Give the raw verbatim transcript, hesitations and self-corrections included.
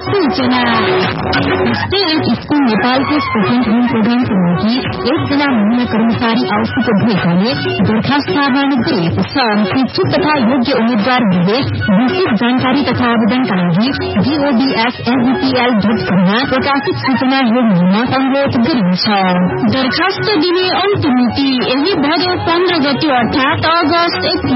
सूचना। स्कुल नेपालको student home प्रोग्रामको लागि एकजना महिला कर्मचारी आवश्यक भएकाले दरखास्त आह्वान गरिएको छ। इच्छुक तथा योग्य उम्मेद्वारहरूले विस्तृत जानकारी तथा आवेदनका लागि डीओबीएस एसडीपीएल डट कममा प्रकाशित सूचना हेर्न अनुरोध गरिन्छ। दरखास्त दिने अन्तिम मिति यही भदौ पन्ध्र गते अर्थात अगस्त